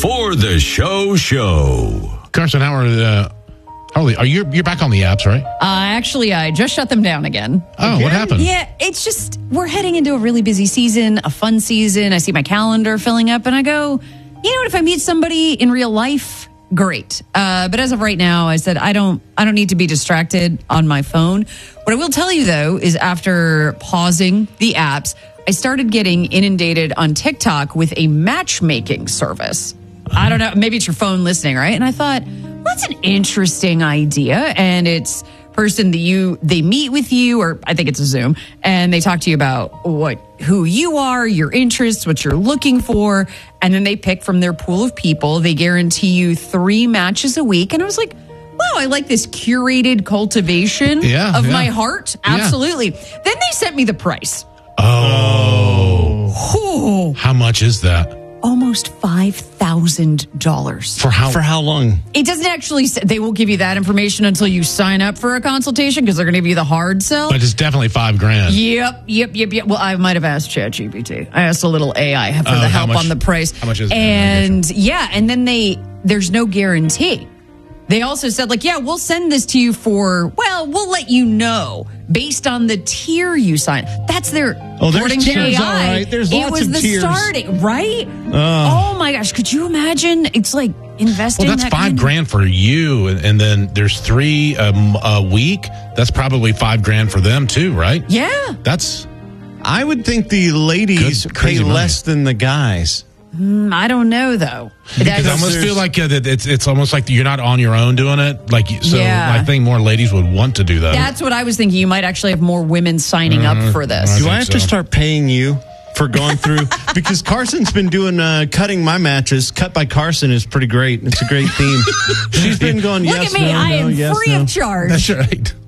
before the show. Carson, you're back on the apps, right? Actually, I just shut them down again. Oh, what happened? Yeah, it's just, we're heading into a really busy season, a fun season. I see my calendar filling up and I go, you know what, if I meet somebody in real life, great. But as of right now, I said, I don't need to be distracted on my phone. What I will tell you though, is after pausing the apps, I started getting inundated on TikTok with a matchmaking service. I don't know, maybe it's your phone listening, right? And I thought, that's an interesting idea. And it's person that they meet with you, or I think it's a Zoom, and they talk to you about who you are, your interests, what you're looking for, and then they pick from their pool of people. They guarantee you 3 matches a week. And I was like, wow, I like this curated cultivation of my heart. Absolutely. Then they sent me the price. Oh. How much is that? Almost $5,000. For how long? It doesn't actually say. They won't give you that information until you sign up for a consultation because they're going to give you the hard sell. But it's definitely $5,000. Yep. Well, I might have asked ChatGPT. I asked a little AI for the help on the price. How much is it? And and then there's no guarantee. They also said, we'll send this to you we'll let you know based on the tier you sign. That's according to tiers, AI. all right. There's lots of tiers. Starting, right? Oh my gosh. Could you imagine? It's like investing. Well, that's $5,000 for you. And then there's 3 a week. That's probably $5,000 for them too, right? Yeah. I would think the ladies pay less than the guys. I don't know though. Because I almost feel like it's almost like you're not on your own doing it. I think more ladies would want to do that. That's what I was thinking. You might actually have more women signing up for this. Do I have to start paying you for going through? Because Carson's been doing cutting my matches. Cut by Carson is pretty great. It's a great theme. She's been going, Look yes, at me. no, I no, am yes, free no. of charge. That's right.